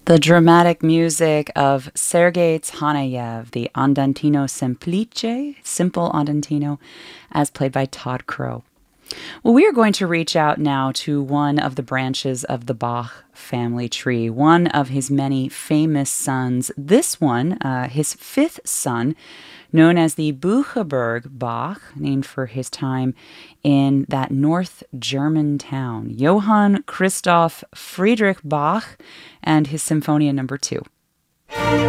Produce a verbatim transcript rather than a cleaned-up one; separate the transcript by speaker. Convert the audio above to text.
Speaker 1: The dramatic music of Sergei Tsarnaev, the Andantino Semplice, Simple Andantino, as played by Todd Crow. Well, we are going to reach out now to one of the branches of the Bach family tree, one of his many famous sons. This one, uh, his fifth son, known as the Bucherberg Bach, named for his time in that North German town, Johann Christoph Friedrich Bach, and his Symphonia Number Two.